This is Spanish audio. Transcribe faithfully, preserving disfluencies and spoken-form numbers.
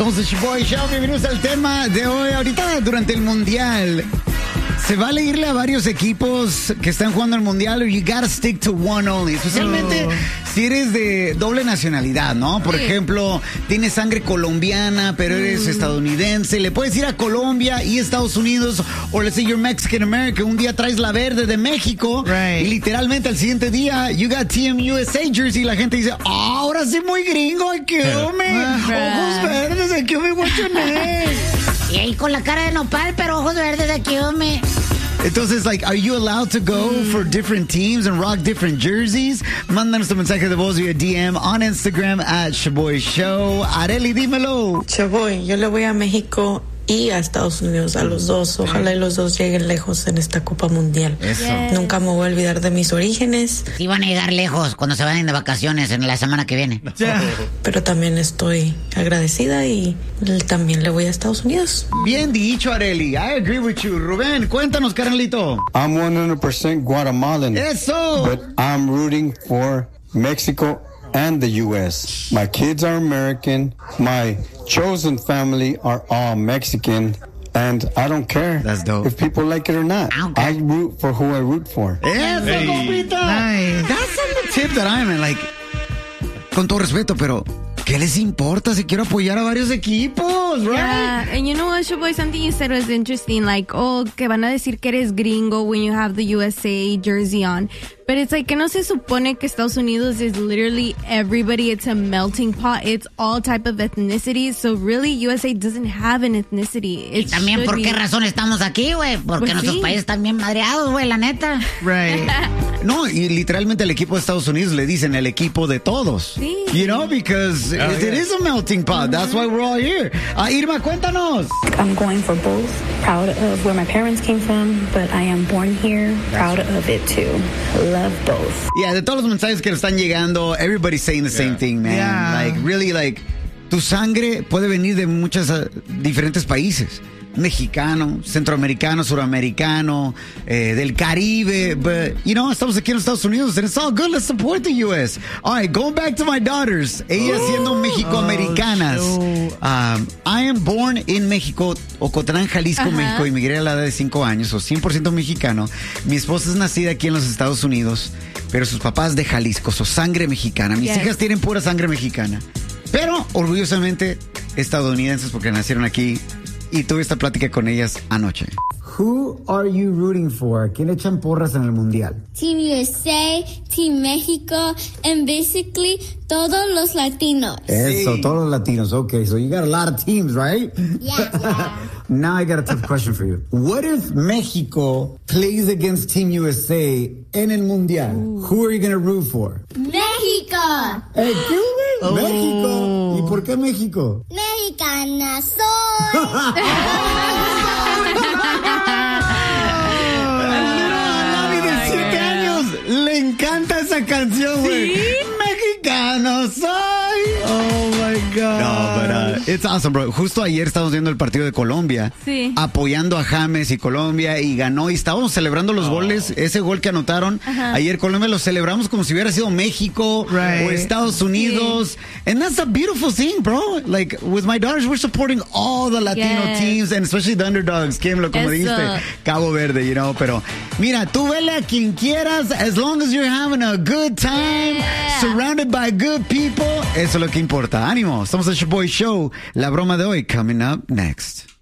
Somos el Shoboy Show. Bienvenidos al tema de hoy. Ahorita, durante el Mundial, se vale irle a varios equipos que están jugando el Mundial, or you gotta stick to one only. Especialmente oh. si eres de doble nacionalidad, ¿no? Por sí. ejemplo, tienes sangre colombiana, pero eres mm. estadounidense. Le puedes ir a Colombia y Estados Unidos, o let's say you're Mexican American. Un día traes la verde de México, right. y literalmente al siguiente día, you got T M U S A jersey, y la gente dice, oh, ahora sí muy gringo, ¿qué me? Ojos verdes, ¿qué me? What's your name? Y ahí con la cara de nopal, pero ojos verdes aquí, hombre. Entonces, like, are you allowed to go mm. for different teams and rock different jerseys? Mándanos tu mensaje de voz vía D M on Instagram at Shoboy Show. Areli, dímelo. Shoboy, yo le voy a México y a Estados Unidos, a los dos. Ojalá y los dos lleguen lejos en esta Copa Mundial. Eso. Yes. Nunca me voy a olvidar de mis orígenes. Sí van a llegar lejos cuando se vayan de vacaciones en la semana que viene. Yeah. Pero también estoy agradecida y también le voy a Estados Unidos. Bien dicho, Areli. I agree with you. Rubén, cuéntanos, carnalito. I'm one hundred percent Guatemalan. Eso. But I'm rooting for Mexico and the U S. My kids are American. My chosen family are all Mexican. And I don't care That's dope. if people like it or not. Okay. I root for who I root for. Eso, hey. compita. Nice. That's the tip that I'm in. Like, con todo respeto, pero ¿qué les importa si quiero apoyar a varios equipos, right? Yeah, and you know what, Shoboy, something you said was interesting, like, oh, que van a decir que eres gringo when you have the U S A jersey on. But it's like, que no se supone que Estados Unidos is literally everybody. It's a melting pot. It's all type of ethnicities. So really, U S A doesn't have an ethnicity. It y también, ¿por qué be. razón estamos aquí, güey? Porque pues nuestros sí. países están bien madreados, güey, la neta. Right. No, y literalmente el equipo de Estados Unidos le dicen el equipo de todos. Sí. You know, because oh, it, yeah. it is a melting pot. Mm-hmm. That's why we're all here. Uh, Irma, cuéntanos. I'm going for both. Proud of where my parents came from, but I am born here. Proud of it too. Love both. Yeah, de todos los mensajes que nos están llegando, everybody's saying the yeah. same thing, man. Yeah. Like, really, like, tu sangre puede venir de muchos uh, diferentes países. Mexicano, centroamericano, suramericano, eh, del Caribe, but, you know, estamos aquí en los Estados Unidos, and it's all good, let's support the U S. All right, going back to my daughters, ellas oh, siendo mexicoamericanas. Oh, um, I am born in México, Ocotlán, Jalisco, uh-huh. México, y migré a la edad de cinco años, o cien por ciento mexicano. Mi esposa es nacida aquí en los Estados Unidos, pero sus papás de Jalisco, su sangre mexicana. Mis yes. hijas tienen pura sangre mexicana, pero orgullosamente estadounidenses porque nacieron aquí. Y tuve esta plática con ellas anoche. Who are you rooting for? ¿Quién echan porras en el Mundial? Team U S A, Team México, and basically todos los latinos. Eso, sí. todos los latinos. Okay, so you got a lot of teams, right? Yeah. yeah. Now I got a tough question for you. What if Mexico plays against Team U S A en el Mundial? Ooh. Who are you going to root for? México. Hey, ¿qué, oh. México. ¿Y por qué México? Mexicana soy. Le encanta esa canción, güey. ¿Sí? Mexicano soy. Oh my God. No, but uh, it's awesome, bro. Justo ayer estábamos viendo el partido de Colombia. Sí. Apoyando a James y Colombia y ganó. Y estábamos celebrando los oh. goles, ese gol que anotaron. Ajá. Ayer Colombia lo celebramos como si hubiera sido México right. o Estados Unidos. Sí. And that's a beautiful thing, bro. Like, with my daughters, we're supporting all the Latino yes. teams and especially the underdogs. Kim, lo como Eso. dijiste, Cabo Verde, you know. Pero mira, tú vele a quien quieras, as long as you're having a good time, yeah. surrounded by good people. Eso es lo que importa. Ánimo. Estamos en Shoboy Show. La broma de hoy coming up next.